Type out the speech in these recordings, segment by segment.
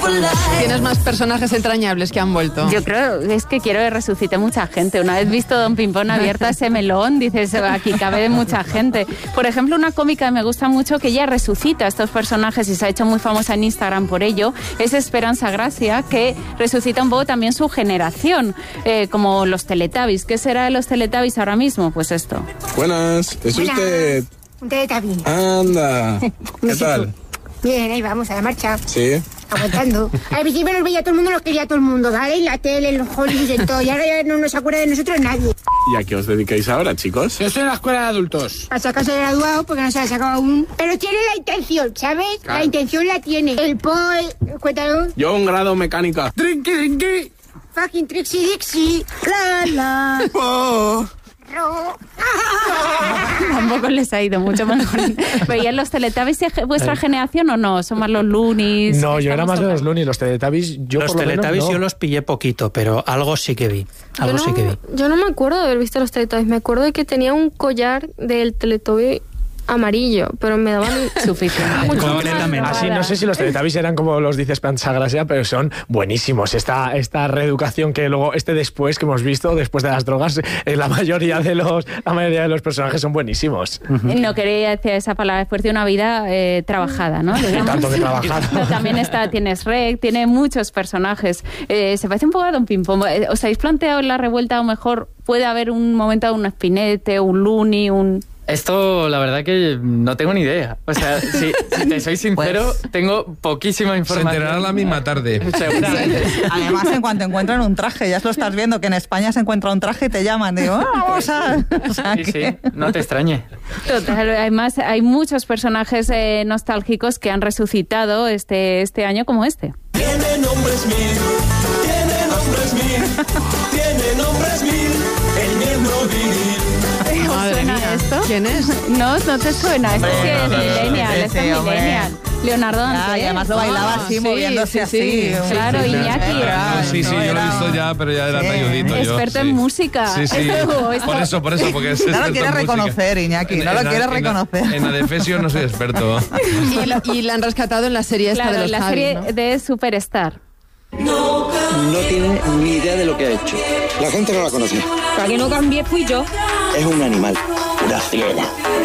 ¿Tienes más personajes entrañables que han vuelto? Yo creo, es que quiero que resucite mucha gente. Una vez visto Don Pimpón abierto ese melón, dices, aquí cabe mucha gente. Por ejemplo, una cómica que me gusta mucho, que ella resucita a estos personajes y se ha hecho muy famosa en Instagram por ello, es Esperanza Gracia, que resucita un poco también su generación, como los Teletubbies. ¿Qué será de los Teletubbies ahora mismo? Pues esto. Buenas, ¿es usted? Un Teletubby. Anda, ¿qué tal? Bien, ahí vamos, a la marcha. Sí. Aguantando. Al principio nos veía todo el mundo, nos quería todo el mundo, ¿vale? En la tele, en los Hollywood, en todo. Y ahora ya no nos acuerda de nosotros nadie. ¿Y a qué os dedicáis ahora, chicos? Yo estoy en la escuela de adultos. A sacarse de graduado porque no se la ha sacado aún. Pero tiene la intención, ¿sabes? Claro. La intención la tiene. El cuéntalo. Yo un grado mecánica. Drinky, drinky. Fucking Trixie Dixie. La. Oh. Tampoco les ha ido mucho mejor. ¿Veían los Teletubbies de vuestra generación o no? ¿Son más los Loonies? No, yo era más de los Loonies. Los Teletubbies, yo los por lo Teletubbies menos, no. yo los pillé poquito, pero algo sí que vi. Yo no me acuerdo de haber visto los Teletubbies. Me acuerdo de que tenía un collar del Teletubby amarillo, pero me daban suficiente. Así no sé si los Teletubbies eran como los dice Esperanza Gracia, pero son buenísimos. Esta reeducación que luego después que hemos visto, después de las drogas, la mayoría de los personajes son buenísimos. No quería decir esa palabra después de una vida trabajada, ¿no? Tanto que trabajada. También tienes Rec, tiene muchos personajes. Se parece un poco a Don Pimpón. ¿Os habéis planteado en la revuelta, o mejor puede haber un momento de un Spinette, un Looney, un... Esto, la verdad que no tengo ni idea. O sea, si te soy sincero, tengo poquísima información. Se enterará la misma tarde. Además, en cuanto encuentran un traje, ya lo estás viendo, que en España se encuentra un traje y te llaman. Digo, vamos a... O sea, sí, no te extrañe. Total, además hay muchos personajes nostálgicos que han resucitado este año como este. Tiene nombres mil, tiene nombres mil, tiene nombres mil, el miembro viril. ¿Os suena esto? ¿Quién es? No te suena. Esto es Millennial, esto es Millennial. Leonardo Dante. Y además lo bailaba así, moviéndose así. Claro, Iñaki. Sí, yo lo he visto ya, pero ya era talludito. Experto en música. Sí. Por eso, porque es no lo quiere reconocer, Iñaki, no lo quiere reconocer. En Adefesio no soy experto. Y la han rescatado en la serie esta de los la Javis, serie, ¿no? de Superstar. No tiene ni idea de lo que ha hecho. La gente no la conoce. Para que no cambie fui yo. Es un animal, una fiera.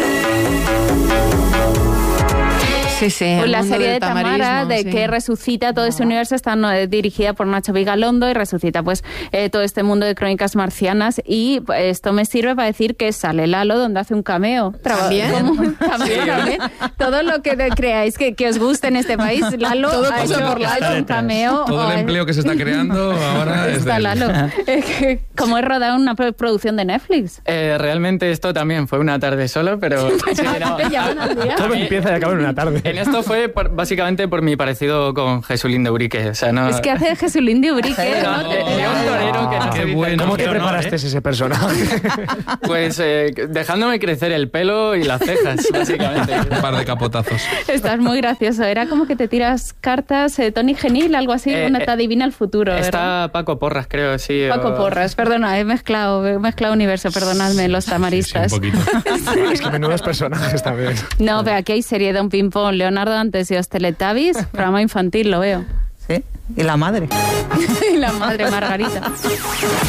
Sí. Pues la serie de Tamara, que resucita todo este universo, está dirigida por Nacho Vigalondo y resucita pues todo este mundo de crónicas marcianas. Y esto me sirve para decir que sale Lalo, donde hace un cameo. ¿También? También. Todo lo que creáis que os guste en este país, Lalo ha hecho un cameo. Todo el empleo que se está creando ahora es de Lalo. ¿Cómo es rodar una producción de Netflix? Realmente esto también fue una tarde solo, pero... Todo empieza y acaba en una tarde. En esto fue básicamente por mi parecido con Jesulín de Ubrique. O sea, no... Es que hace Jesulín de Ubrique, ¿no? Un torero que no se dice. Bueno, ¿cómo te preparaste ese personaje? Pues dejándome crecer el pelo y las cejas, básicamente. Un par de capotazos. Estás muy gracioso. Era como que te tiras cartas, Tony Genil, algo así, una te adivina el futuro, ¿verdad? Está Paco Porras, creo, sí. Paco Porras, perdona, he mezclado universo, perdonadme, los tamaristas. Sí, un poquito. Es que menudos personajes también. No, pero aquí hay serie de Don Pimpón, Leonardo antes y los Teletubbies, programa infantil, lo veo. Sí, y la madre. Y la madre, Margarita.